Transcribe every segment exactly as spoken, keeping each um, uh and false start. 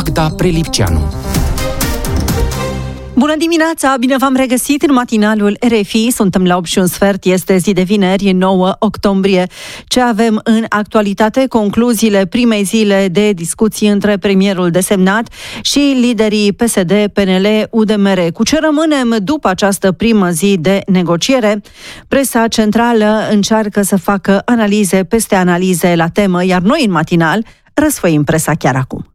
Magda Prelipceanu. Bună dimineața, bine v-am regăsit în matinalul R F I, suntem la opt și un sfert, este zi de vineri, nouă octombrie. Ce avem în actualitate? Concluziile primei zile de discuții între premierul desemnat și liderii P S D, P N L, U D M R. Cu ce rămânem după această primă zi de negociere? Presa centrală încearcă să facă analize peste analize la temă, iar noi în matinal răsfoim presa chiar acum.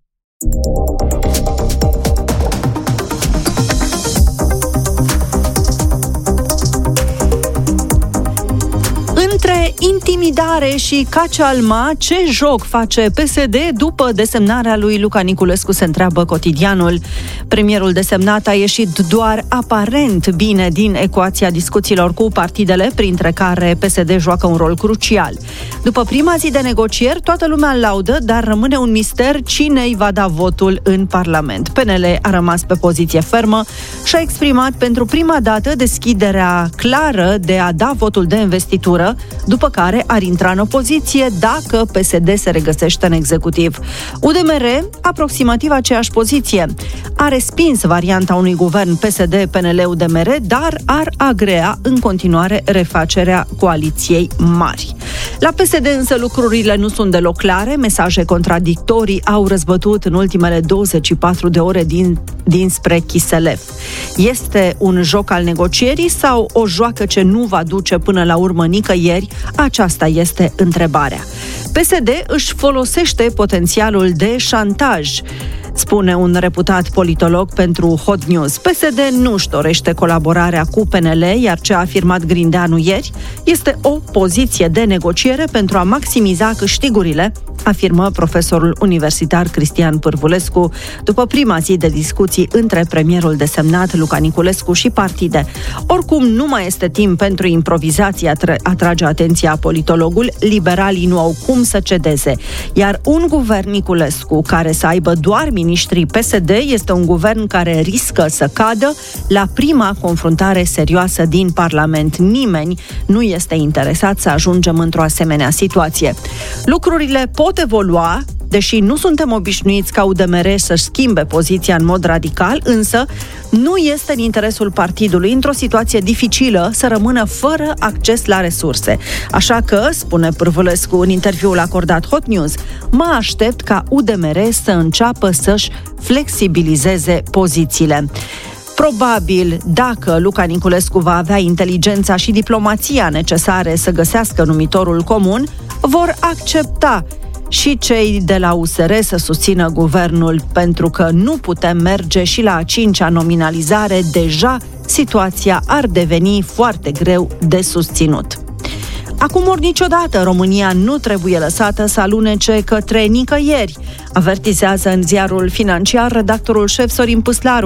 Între intimidare și cacealma, ce joc face P S D după desemnarea lui Luca Niculescu, se întreabă Cotidianul. Premierul desemnat a ieșit doar aparent bine din ecuația discuțiilor cu partidele, printre care P S D joacă un rol crucial. După prima zi de negocieri, toată lumea îl laudă, dar rămâne un mister cine îi va da votul în Parlament. P N L a rămas pe poziție fermă și a exprimat pentru prima dată deschiderea clară de a da votul de investitură, după care ar intra în opoziție dacă P S D se regăsește în executiv. U D M R, aproximativ aceeași poziție. A respins varianta unui guvern P S D P N L U D M R, dar ar agrea în continuare refacerea coaliției mari. La P S D însă lucrurile nu sunt deloc clare, mesaje contradictorii au răzbătut în ultimele douăzeci și patru de ore din, dinspre Chiselef. Este un joc al negocierii sau o joacă ce nu va duce până la urmă nicăieri? Aceasta este întrebarea. P S D își folosește potențialul de șantaj, spune un reputat politolog pentru Hot News. P S D nu-și dorește colaborarea cu P N L, iar ce a afirmat Grindeanu ieri este o poziție de negociere pentru a maximiza câștigurile, afirmă profesorul universitar Cristian Pârvulescu după prima zi de discuții între premierul desemnat Luca Niculescu și partide. Oricum, nu mai este timp pentru improvizație, atrage atenția politologul, liberalii nu au cum să cedeze, iar un guvern Niculescu care să aibă doar miniștrii P S D este un guvern care riscă să cadă la prima confruntare serioasă din Parlament. Nimeni nu este interesat să ajungem într-o asemenea situație. Lucrurile pot evolua, deși nu suntem obișnuiți ca U D M R să-și schimbe poziția în mod radical, însă nu este în interesul partidului, într-o situație dificilă, să rămână fără acces la resurse. Așa că, spune Pârvulescu în interviul acordat Hot News, mă aștept ca U D M R să înceapă să-și flexibilizeze pozițiile. Probabil, dacă Luca Niculescu va avea inteligența și diplomația necesare să găsească numitorul comun, vor accepta și cei de la U S R să susțină guvernul, pentru că nu putem merge și la a cincea nominalizare, deja situația ar deveni foarte greu de susținut. Acum ori niciodată, România nu trebuie lăsată să alunece către nicăieri, avertizează în ziarul Financiar redactorul șef Sorin Păslaru.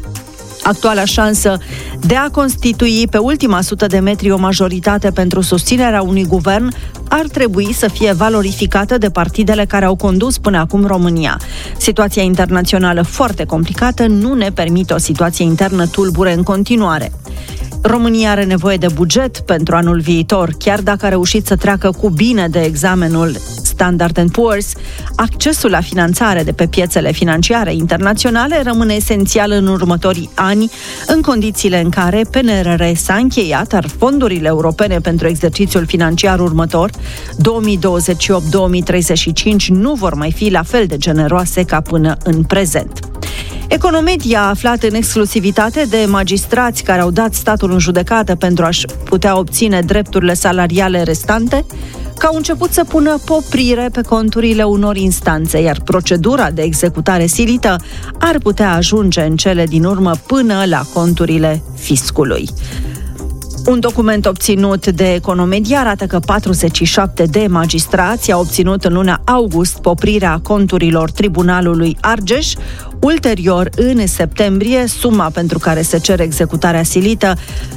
Actuala șansă de a constitui pe ultima sută de metri o majoritate pentru susținerea unui guvern ar trebui să fie valorificată de partidele care au condus până acum România. Situația internațională foarte complicată nu ne permite o situație internă tulbure în continuare. România are nevoie de buget pentru anul viitor, chiar dacă a reușit să treacă cu bine de examenul Standard and Poor's, accesul la finanțare de pe piețele financiare internaționale rămâne esențial în următorii ani, în condițiile în care P N R R s-a încheiat, iar fondurile europene pentru exercițiul financiar următor, două mii douăzeci și opt două mii treizeci și cinci, nu vor mai fi la fel de generoase ca până în prezent. Economedia a aflat în exclusivitate de magistrați care au dat statul în judecată pentru a-și putea obține drepturile salariale restante, că au început să pună poprire pe conturile unor instanțe, iar procedura de executare silită ar putea ajunge în cele din urmă până la conturile fiscului. Un document obținut de Economedia arată că patruzeci și șapte de magistrați au obținut în luna august poprirea conturilor Tribunalului Argeș. Ulterior, în septembrie, suma pentru care se cere executarea silită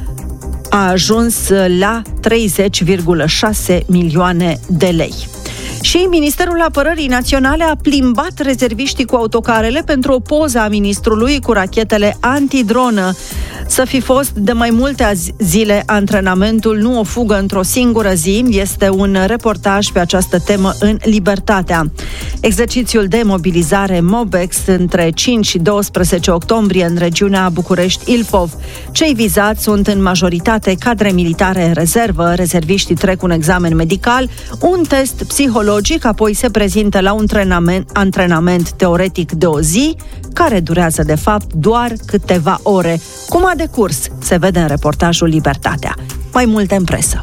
a ajuns la treizeci virgulă șase milioane de lei. Și Ministerul Apărării Naționale a plimbat rezerviștii cu autocarele pentru o poză a ministrului cu rachetele antidronă Să fi fost de mai multe zile antrenamentul, nu o fugă într-o singură zi, este un reportaj pe această temă în Libertatea. Exercițiul de mobilizare Mobex între cinci și doisprezece octombrie în regiunea București-Ilfov. Cei vizați sunt în majoritate cadre militare în rezervă, rezerviștii trec un examen medical, un test psihologic, apoi se prezintă la un antrenament, antrenament teoretic de o zi, care durează de fapt doar câteva ore. Cum a decurs, se vede în reportajul Libertatea. Mai multe în presă.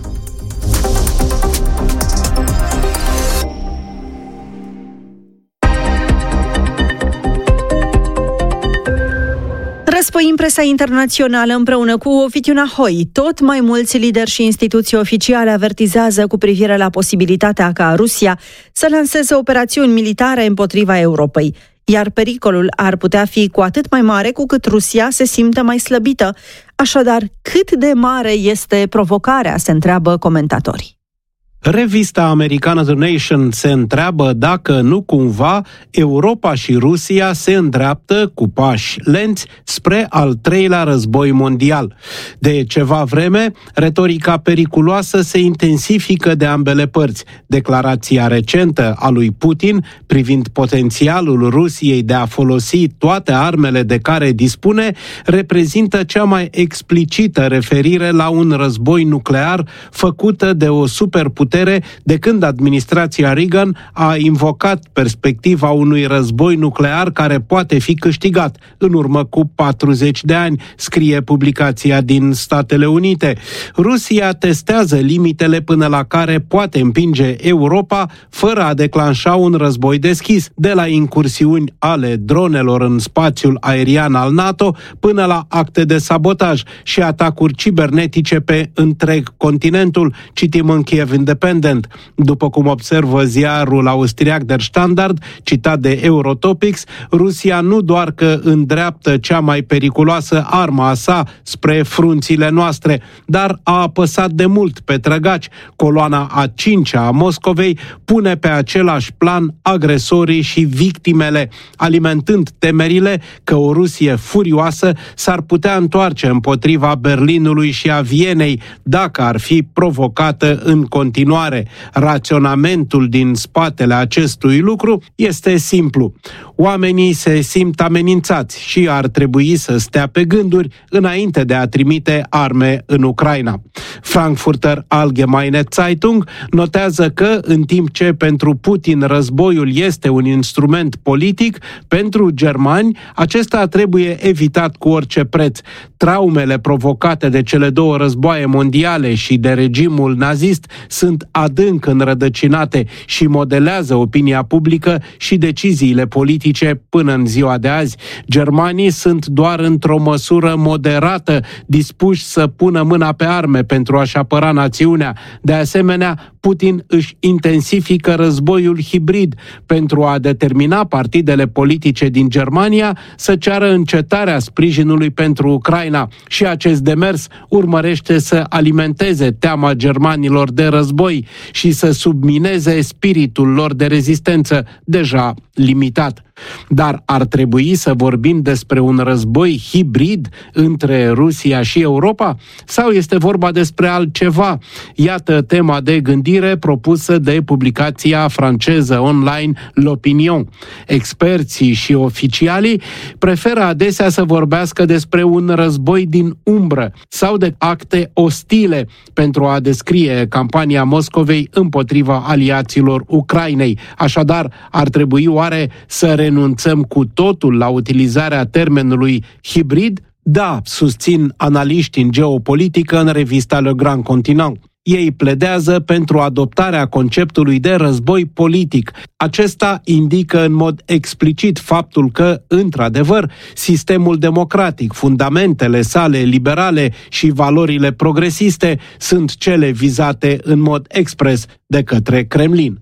Răspăim presa internațională împreună cu Ovidiu Nahoi. Tot mai mulți lideri și instituții oficiale avertizează cu privire la posibilitatea ca Rusia să lanseze operațiuni militare împotriva Europei. Iar pericolul ar putea fi cu atât mai mare cu cât Rusia se simte mai slăbită. Așadar, cât de mare este provocarea, se întreabă comentatorii. Revista americană The Nation se întreabă dacă nu cumva Europa și Rusia se îndreaptă cu pași lenți spre al treilea război mondial. De ceva vreme, retorica periculoasă se intensifică de ambele părți. Declarația recentă a lui Putin privind potențialul Rusiei de a folosi toate armele de care dispune reprezintă cea mai explicită referire la un război nuclear făcută de o superputere de când administrația Reagan a invocat perspectiva unui război nuclear care poate fi câștigat în urmă cu patruzeci de ani, scrie publicația din Statele Unite. Rusia testează limitele până la care poate împinge Europa fără a declanșa un război deschis, de la incursiuni ale dronelor în spațiul aerian al NATO până la acte de sabotaj și atacuri cibernetice pe întreg continentul, citim în Kiev Independent. După cum observă ziarul austriac Der Standard, citat de Eurotopics, Rusia nu doar că îndreaptă cea mai periculoasă armă a sa spre frunțile noastre, dar a apăsat de mult pe trăgaci. Coloana a cincea a Moscovei pune pe același plan agresorii și victimele, alimentând temerile că o Rusie furioasă s-ar putea întoarce împotriva Berlinului și a Vienei dacă ar fi provocată în continuare. Raționamentul din spatele acestui lucru este simplu. Oamenii se simt amenințați și ar trebui să stea pe gânduri înainte de a trimite arme în Ucraina. Frankfurter Allgemeine Zeitung notează că, în timp ce pentru Putin războiul este un instrument politic, pentru germani acesta trebuie evitat cu orice preț. Traumele provocate de cele două războaie mondiale și de regimul nazist sunt adânc înrădăcinate și modelează opinia publică și deciziile politice până în ziua de azi. Germanii sunt doar într-o măsură moderată dispuși să pună mâna pe arme pentru a-și apăra națiunea. De asemenea, Putin își intensifică războiul hibrid pentru a determina partidele politice din Germania să ceară încetarea sprijinului pentru Ucraina și acest demers urmărește să alimenteze teama germanilor de război și să submineze spiritul lor de rezistență deja limitat. Dar ar trebui să vorbim despre un război hibrid între Rusia și Europa? Sau este vorba despre altceva? Iată tema de gândire propusă de publicația franceză online L'Opinion. Experții și oficialii preferă adesea să vorbească despre un război din umbră sau de acte ostile pentru a descrie campania Moscovei împotriva aliaților Ucrainei. Așadar, ar trebui oare să renunțăm cu totul la utilizarea termenului hibrid? Da, susțin analiști în geopolitică în revista Le Grand Continent. Ei pledează pentru adoptarea conceptului de război politic. Acesta indică în mod explicit faptul că, într-adevăr, sistemul democratic, fundamentele sale liberale și valorile progresiste sunt cele vizate în mod expres de către Kremlin.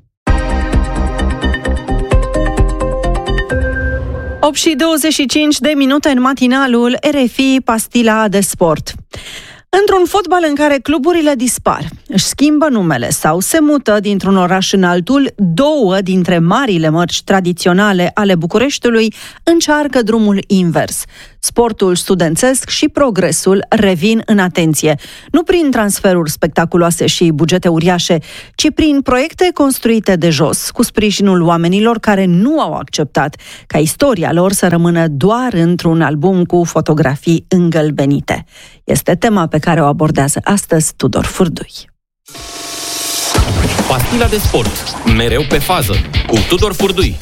opt și douăzeci și cinci de minute în matinalul R F I Pastila de Sport. Într-un fotbal în care cluburile dispar, își schimbă numele sau se mută dintr-un oraș în altul, două dintre marile mărci tradiționale ale Bucureștiului încearcă drumul invers. Sportul studențesc și progresul revin în atenție, nu prin transferuri spectaculoase și bugete uriașe, ci prin proiecte construite de jos, cu sprijinul oamenilor care nu au acceptat ca istoria lor să rămână doar într-un album cu fotografii îngălbenite. Este tema pe care o abordează astăzi Tudor Furdui. Pastila de sport, mereu pe fază, cu Tudor Furdui.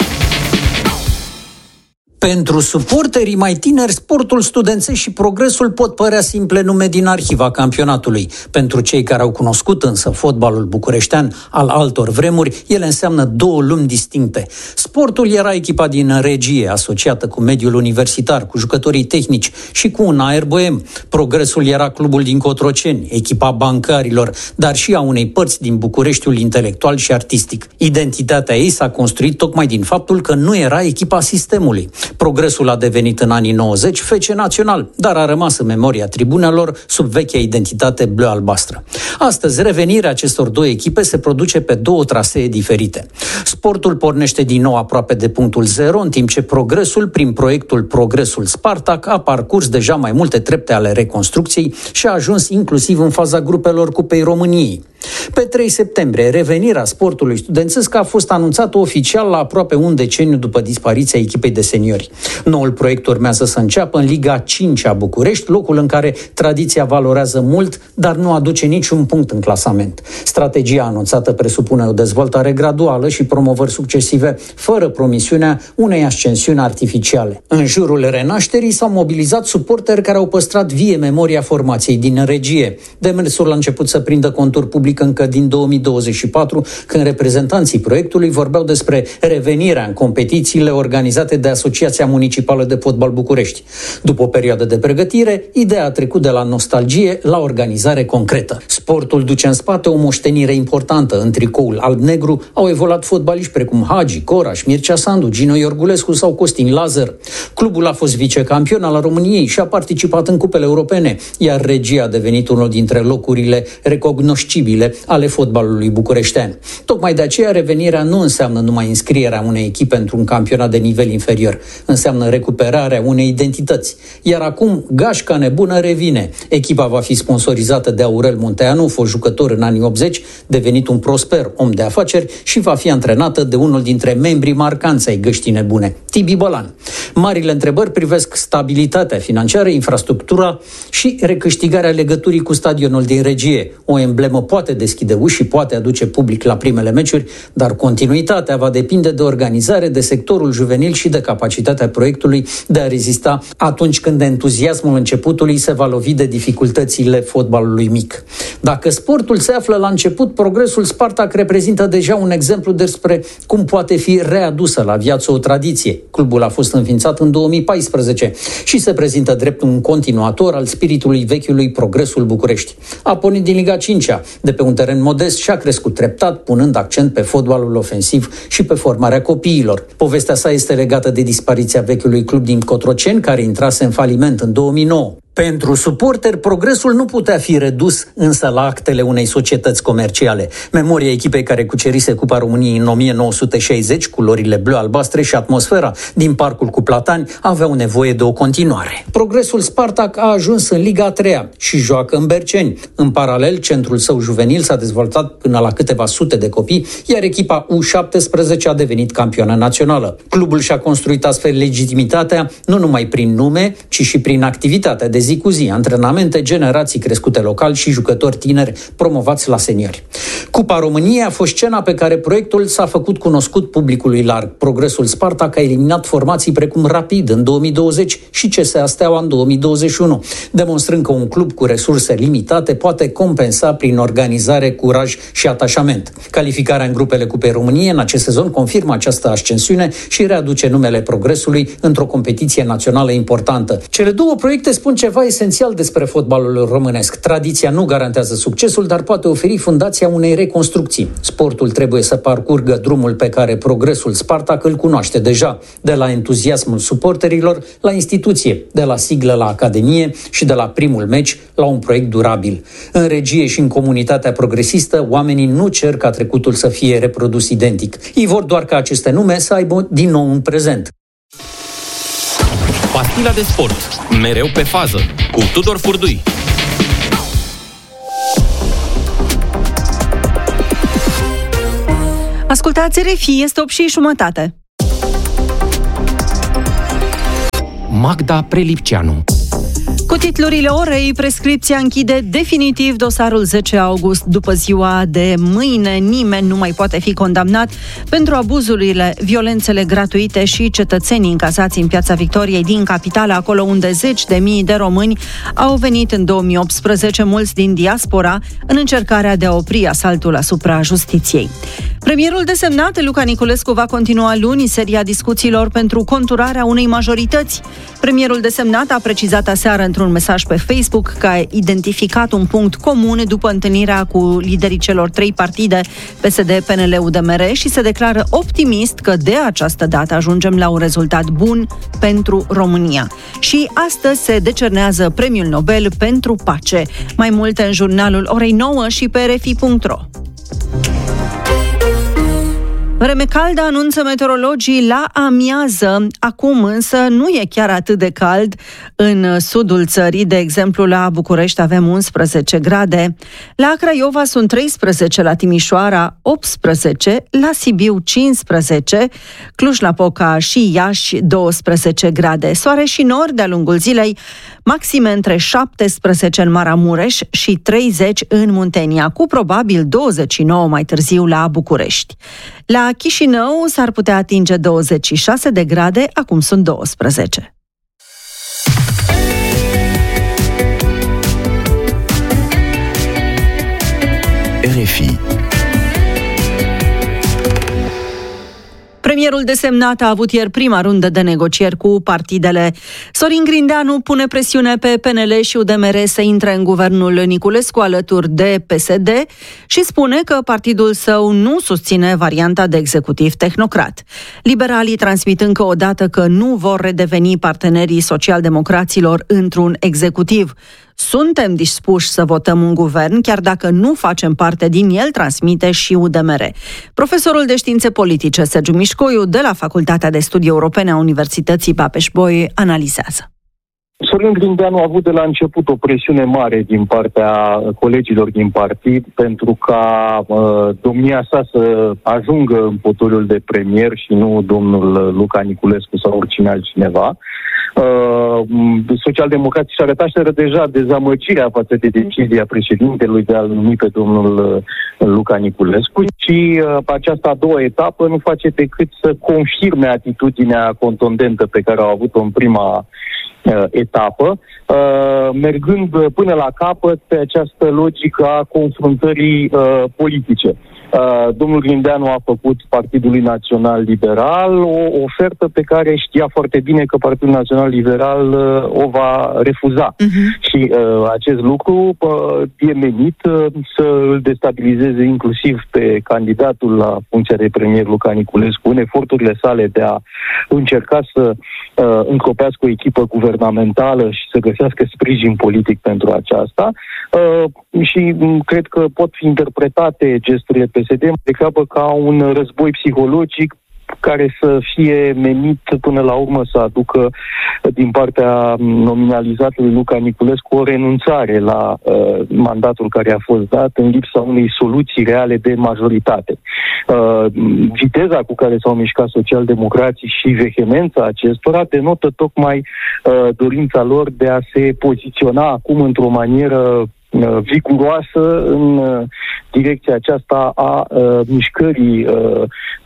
Pentru suporterii mai tineri, sportul studențesc și progresul pot părea simple nume din arhiva campionatului. Pentru cei care au cunoscut însă fotbalul bucureștean al altor vremuri, ele înseamnă două lumi distincte. Sportul era echipa din regie, asociată cu mediul universitar, cu jucătorii tehnici și cu un aer boem. Progresul era clubul din Cotroceni, echipa bancarilor, dar și a unei părți din Bucureștiul intelectual și artistic. Identitatea ei s-a construit tocmai din faptul că nu era echipa sistemului. Progresul a devenit în anii nouăzeci F C național, dar a rămas în memoria tribunelor sub vechea identitate bleu-albastră. Astăzi, revenirea acestor două echipe se produce pe două trasee diferite. Sportul pornește din nou aproape de punctul zero, în timp ce progresul, prin proiectul Progresul Spartak, a parcurs deja mai multe trepte ale reconstrucției și a ajuns inclusiv în faza grupelor Cupei României. Pe trei septembrie, revenirea sportului studențesc a fost anunțată oficial la aproape un deceniu după dispariția echipei de seniori. Noul proiect urmează să înceapă în Liga cinci a București, locul în care tradiția valorează mult, dar nu aduce niciun punct în clasament. Strategia anunțată presupune o dezvoltare graduală și promovări succesive, fără promisiunea unei ascensiuni artificiale. În jurul renașterii s-au mobilizat suporteri care au păstrat vie memoria formației din regie. Demersul a început să prindă contur public încă din două mii douăzeci și patru, când reprezentanții proiectului vorbeau despre revenirea în competițiile organizate de Asociația Municipală de Fotbal București. După o perioadă de pregătire, ideea a trecut de la nostalgie la organizare concretă. Sportul duce în spate o moștenire importantă. În tricoul alb-negru au evoluat fotbaliști precum Hagi, Coraș, Mircea Sandu, Gino Iorgulescu sau Costin Lazar. Clubul a fost vicecampion al României și a participat în cupele europene, iar regia a devenit unul dintre locurile recognoscibile ale fotbalului bucureștean. Tocmai de aceea revenirea nu înseamnă numai înscrierea unei echipe într-un campionat de nivel inferior, înseamnă recuperarea unei identități. Iar acum gașca nebună revine. Echipa va fi sponsorizată de Aurel Munteanu, fost jucător în anii optzeci, devenit un prosper om de afaceri, și va fi antrenată de unul dintre membrii marcanți ai găștii nebune, Tibi Bălan. Marile întrebări privesc stabilitatea financiară, infrastructura și recâștigarea legăturii cu stadionul din regie. O emblemă poate deschide uși și poate aduce public la primele meciuri, dar continuitatea va depinde de organizare, de sectorul juvenil și de capacitatea proiectului de a rezista atunci când entuziasmul începutului se va lovi de dificultățile fotbalului mic. Dacă sportul se află la început, Progresul Spartak reprezintă deja un exemplu despre cum poate fi readusă la viață o tradiție. Clubul a fost înființat în două mii paisprezece și se prezintă drept un continuator al spiritului vechiului Progresul București. A pornit din Liga cincea, de pe un teren modest, și a crescut treptat, punând accent pe fotbalul ofensiv și pe formarea copiilor. Povestea sa este legată de dispariția vechiului club din Cotroceni, care intrase în faliment în două mii nouă. Pentru suporteri, progresul nu putea fi redus însă la actele unei societăți comerciale. Memoria echipei care cucerise Cupa României în o mie nouă sute șaizeci, culorile bleu-albastre și atmosfera din Parcul cu Platani aveau nevoie de o continuare. Progresul Spartak a ajuns în Liga a treia și joacă în Berceni. În paralel, centrul său juvenil s-a dezvoltat până la câteva sute de copii, iar echipa U șaptesprezece a devenit campioană națională. Clubul și-a construit astfel legitimitatea nu numai prin nume, ci și prin activitatea de zi cu zi, antrenamente, generații crescute local și jucători tineri promovați la seniori. Cupa României a fost scena pe care proiectul s-a făcut cunoscut publicului larg. Progresul Spartak a eliminat formații precum Rapid în două mii douăzeci și C S A Steaua în două mii douăzeci și unu, demonstrând că un club cu resurse limitate poate compensa prin organizare, curaj și atașament. Calificarea în grupele Cupei României în acest sezon confirmă această ascensiune și readuce numele Progresului într-o competiție națională importantă. Cele două proiecte spun ceva ceva esențial despre fotbalul românesc. Tradiția nu garantează succesul, dar poate oferi fundația unei reconstrucții. Sportul trebuie să parcurgă drumul pe care progresul Spartak îl cunoaște deja, de la entuziasmul suporterilor la instituție, de la siglă la academie și de la primul meci la un proiect durabil. În regie și în comunitatea progresistă, oamenii nu cer ca trecutul să fie reprodus identic. Ei vor doar ca aceste nume să aibă din nou un prezent. Pastila de sport. Mereu pe fază. Cu Tudor Furdui. Ascultați R F I, este opt și jumătate. Magda Prelipceanu. Cu titlurile orei, prescripția închide definitiv dosarul zece august. După ziua de mâine, nimeni nu mai poate fi condamnat pentru abuzurile, violențele gratuite și cetățenii încazați în Piața Victoriei din capitală, acolo unde zeci de mii de români au venit în două mii optsprezece, mulți din diaspora, în încercarea de a opri asaltul asupra justiției. Premierul desemnat, Luca Niculescu, va continua luni seria discuțiilor pentru conturarea unei majorități. Premierul desemnat a precizat aseară într-un mesaj pe Facebook că a identificat un punct comun după întâlnirea cu liderii celor trei partide, P S D, P N L, U D M R, și se declară optimist că de această dată ajungem la un rezultat bun pentru România. Și astăzi se decernează Premiul Nobel pentru Pace. Mai multe în jurnalul orei nouă și pe r f i punct r o. Vreme caldă, anunță meteorologii la amiază. Acum însă nu e chiar atât de cald în sudul țării. De exemplu, la București avem unsprezece grade, la Craiova sunt treisprezece, la Timișoara optsprezece, la Sibiu cincisprezece, Cluj-Napoca și Iași douăsprezece grade. Soare și nori de-a lungul zilei, maxime între șaptesprezece în Maramureș și treizeci în Muntenia, cu probabil douăzeci și nouă mai târziu la București. La Chișinău s-ar putea atinge douăzeci și șase de grade, acum sunt douăsprezece. R F I. Premierul desemnat a avut ieri prima rundă de negocieri cu partidele. Sorin Grindeanu pune presiune pe P N L și U D M R să intre în guvernul Niculescu alături de P S D și spune că partidul său nu susține varianta de executiv tehnocrat. Liberalii transmit încă o dată că nu vor redeveni partenerii socialdemocraților într-un executiv. Suntem dispuși să votăm un guvern, chiar dacă nu facem parte din el, transmite și U D M R. Profesorul de științe politice Sergiu Mișcoiu, de la Facultatea de Studii Europene a Universității Babeș-Bolyai, analizează. Sorin Grindeanu a avut de la început o presiune mare din partea colegilor din partid pentru ca uh, domnia sa să ajungă în fotoliul de premier și nu domnul Luca Niculescu sau oricine altcineva. Uh, Socialdemocrații și arătaseră deja dezamăgirea față de decizia președintelui de a-l numi pe domnul uh, Luca Niculescu și uh, această a doua etapă nu face decât să confirme atitudinea contundentă pe care au avut-o în prima uh, etapă, uh, mergând până la capăt pe această logică a confruntării uh, politice. Uh, domnul Grindeanu a făcut Partidului Național Liberal o ofertă pe care știa foarte bine că Partidul Național Liberal uh, o va refuza. Uh-huh. Și uh, acest lucru uh, e menit uh, să îl destabilizeze inclusiv pe candidatul la funcția de premier Luca Niculescu în eforturile sale de a încerca să uh, încropească o echipă guvernamentală și să găsească sprijin politic pentru aceasta. Uh, și cred că pot fi interpretate gesturile P S D mai degrabă ca un război psihologic care să fie menit până la urmă să aducă din partea nominalizatului Luca Niculescu o renunțare la uh, mandatul care a fost dat în lipsa unei soluții reale de majoritate. Uh, viteza cu care s-au mișcat socialdemocrații și vehemența acestora denotă tocmai uh, dorința lor de a se poziționa acum într-o manieră viguroasă în uh, direcția aceasta a uh, mișcării uh,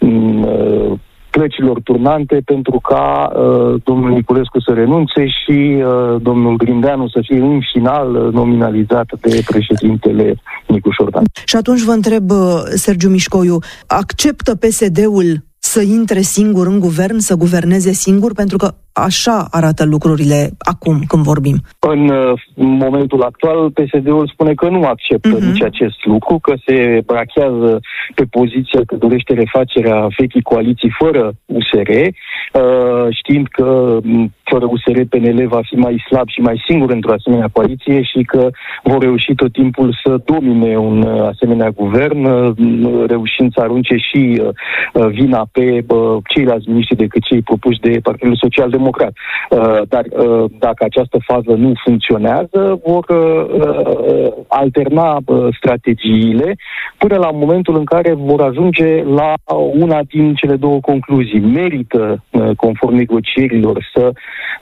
uh, plăcilor turnante pentru ca uh, domnul Niculescu să renunțe și uh, domnul Grindeanu să fie în final uh, nominalizat de președintele Nicu Șordan. Și atunci vă întreb, Sergiu Mișcoiu, acceptă P S D-ul să intre singur în guvern, să guverneze singur? Pentru că așa arată lucrurile acum când vorbim. În momentul actual, P S D-ul spune că nu acceptă uh-huh. nici acest lucru, că se brachează pe poziția că dorește refacerea vechii coaliții fără U S R, știind că fără U S R P N L va fi mai slab și mai singur într-o asemenea coaliție și că vor reuși tot timpul să domine un asemenea guvern, reușind să arunce și vina pe ceilalți miniștri decât cei propuși de Partidul Social Democrat. Dar dacă această fază nu funcționează, vor alterna strategiile până la momentul în care vor ajunge la una din cele două concluzii. Merită, conform negocierilor, să